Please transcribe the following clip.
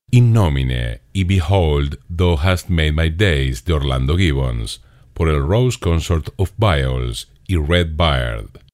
In Nomine y Behold Thou Hast Made My Days de Orlando Gibbons, por el Rose Consort of Viols y Red Beard.